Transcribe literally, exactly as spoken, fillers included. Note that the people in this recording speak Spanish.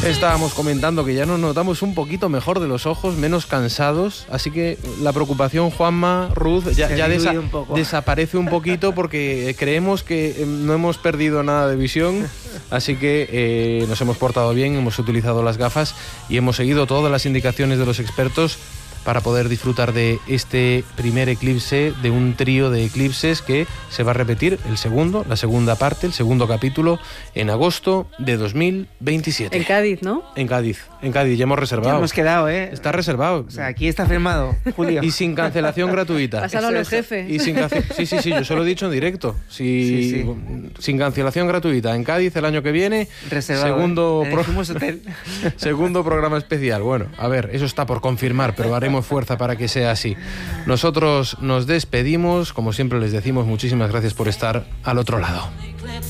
Estábamos comentando que ya nos notamos un poquito mejor de los ojos, menos cansados, así que la preocupación, Juanma, Ruth, ya, ya desa- un desaparece un poquito porque creemos que no hemos perdido nada de visión, así que eh, nos hemos portado bien, hemos utilizado las gafas y hemos seguido todas las indicaciones de los expertos para poder disfrutar de este primer eclipse, de un trío de eclipses que se va a repetir, el segundo, la segunda parte, el segundo capítulo, en agosto de dos mil veintisiete. En Cádiz, ¿no? En Cádiz, en Cádiz, ya hemos reservado. Ya hemos quedado, ¿eh? Está reservado. O sea, aquí está firmado, Julio. Y sin cancelación gratuita. Pásalo a los jefes. Y sin cance- sí, sí, sí, yo se lo he dicho en directo. Si, Sí, sí. Sin cancelación gratuita. En Cádiz el año que viene, Reservado, segundo, ¿eh? pro- Elegimos hotel. segundo programa especial. Bueno, a ver, eso está por confirmar, pero haremos fuerza para que sea así. Nosotros nos despedimos, como siempre les decimos, muchísimas gracias por estar al otro lado.